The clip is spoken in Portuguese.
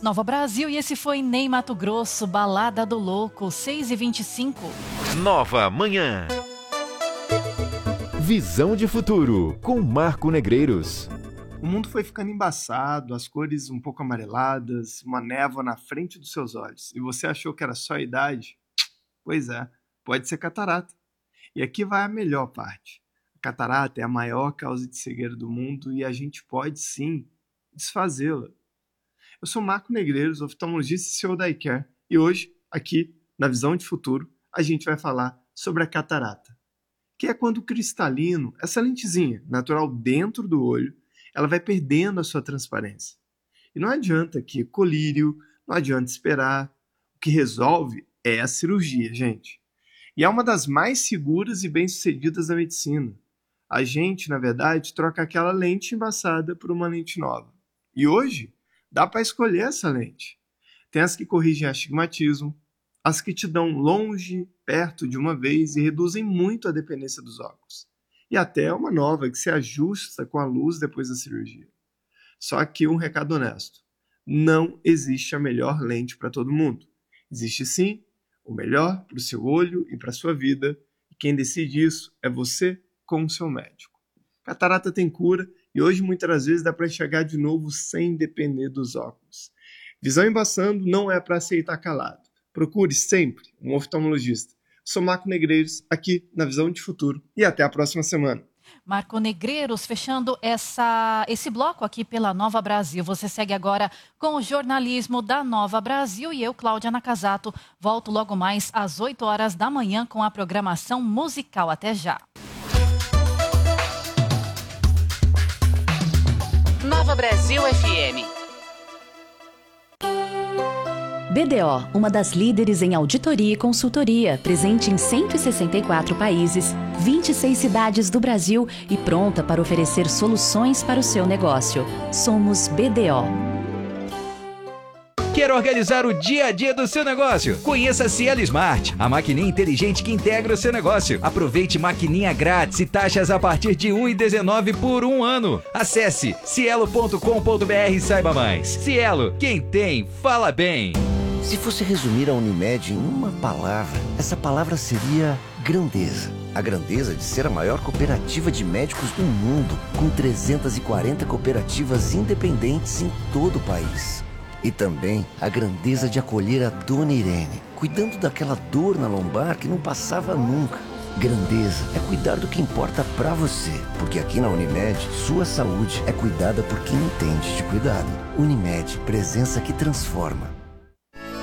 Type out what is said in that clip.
Nova Brasil e esse foi Ney Matogrosso, Balada do Louco, 6h25. Nova Manhã. Visão de futuro, com Marco Negreiros. O mundo foi ficando embaçado, as cores um pouco amareladas, uma névoa na frente dos seus olhos. E você achou que era só a idade? Pois é, pode ser catarata. E aqui vai a melhor parte. A catarata é a maior causa de cegueira do mundo e a gente pode, sim, desfazê-la. Eu sou Marco Negreiros, oftalmologista e CEO da iCare. E hoje, aqui, na Visão de Futuro, a gente vai falar sobre a catarata. Que é quando o cristalino, essa lentezinha natural dentro do olho, ela vai perdendo a sua transparência. E não adianta aqui colírio, não adianta esperar. O que resolve é a cirurgia, gente. E é uma das mais seguras e bem-sucedidas da medicina. A gente, na verdade, troca aquela lente embaçada por uma lente nova. E hoje, dá para escolher essa lente. Tem as que corrigem astigmatismo, as que te dão longe, perto de uma vez e reduzem muito a dependência dos óculos. E até uma nova que se ajusta com a luz depois da cirurgia. Só que um recado honesto. Não existe a melhor lente para todo mundo. Existe sim o melhor para o seu olho e para a sua vida. E quem decide isso é você com o seu médico. Catarata tem cura e hoje muitas das vezes dá para enxergar de novo sem depender dos óculos. Visão embaçando não é para aceitar calado. Procure sempre um oftalmologista. Sou Marco Negreiros, aqui na Visão de Futuro. E até a próxima semana. Marco Negreiros, fechando esse bloco aqui pela Nova Brasil. Você segue agora com o jornalismo da Nova Brasil e eu, Cláudia Nakazato, volto logo mais às 8 horas da manhã com a programação musical. Até já. Nova Brasil FM. BDO, uma das líderes em auditoria e consultoria, presente em 164 países, 26 cidades do Brasil e pronta para oferecer soluções para o seu negócio. Somos BDO. Quer organizar o dia a dia do seu negócio? Conheça a Cielo Smart, a maquininha inteligente que integra o seu negócio. Aproveite maquininha grátis e taxas a partir de R$ 1,19 por um ano. Acesse cielo.com.br e saiba mais. Cielo, quem tem, fala bem. Se fosse resumir a Unimed em uma palavra, essa palavra seria grandeza. A grandeza de ser a maior cooperativa de médicos do mundo, com 340 cooperativas independentes em todo o país. E também a grandeza de acolher a Dona Irene, cuidando daquela dor na lombar que não passava nunca. Grandeza é cuidar do que importa pra você, porque aqui na Unimed, sua saúde é cuidada por quem entende de cuidado. Unimed, presença que transforma.